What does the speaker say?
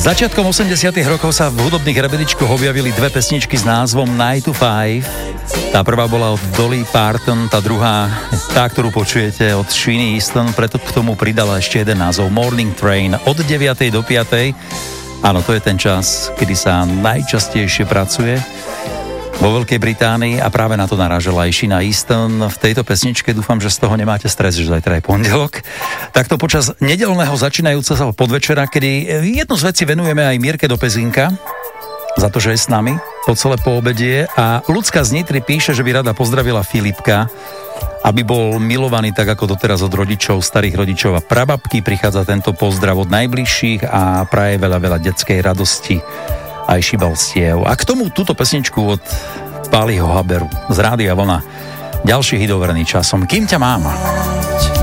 Začiatkom 80 rokov sa v hudobných rebríčkoch objavili dve pesničky s názvom 9 to 5. Tá prvá bola od Dolly Parton, tá druhá, tá, ktorú počujete, od Sweeney Easton, preto k tomu pridala ešte jeden názov Morning Train od 9. do 5. Áno, to je ten čas, kedy sa najčastejšie pracuje vo Veľkej Británii a práve na to narážala aj Sheena Easton. V tejto pesničke dúfam, že z toho nemáte stres, že zajtra je pondelok. Takto počas nedeľného začínajúceho podvečera, kedy jednu z vecí venujeme aj Mirke do Pezinka, za to, že je s nami po celé poobedie, a Ľudská z Nitry píše, že by rada pozdravila Filipka, aby bol milovaný tak ako doteraz od rodičov, starých rodičov a prababky. Prichádza tento pozdrav od najbližších a praje veľa detskej radosti aj šibalstiev. A k tomu túto pesničku od Páliho Haberu z Rádia Vlna. Ďalší hit overený časom. Kým ťa mám.